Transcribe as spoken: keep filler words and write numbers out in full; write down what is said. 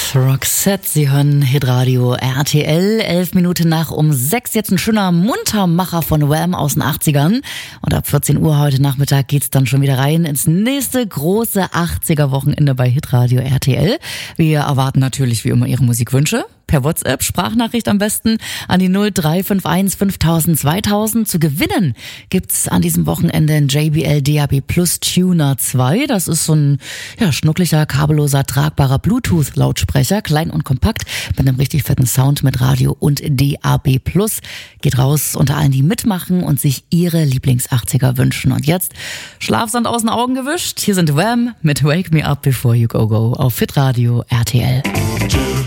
Roxette, Sie hören Hitradio R T L, elf Minuten nach um sechs. Jetzt ein schöner Muntermacher von Wham aus den achtzigern. Und ab vierzehn Uhr heute Nachmittag geht's dann schon wieder rein ins nächste große achtziger-Wochenende bei Hitradio R T L. Wir erwarten natürlich wie immer Ihre Musikwünsche. Per WhatsApp, Sprachnachricht am besten an die null drei fünf eins fünftausend zweitausend. Zu gewinnen gibt's an diesem Wochenende ein J B L D A B Plus Tuner zwei. Das ist so ein ja, schnucklicher, kabelloser, tragbarer Bluetooth-Lautsprecher, klein und kompakt, mit einem richtig fetten Sound mit Radio und D A B Plus. Geht raus unter allen, die mitmachen und sich ihre Lieblings-achtziger wünschen. Und jetzt Schlafsand aus den Augen gewischt. Hier sind Wham mit Wake Me Up Before You Go Go auf Hitradio R T L.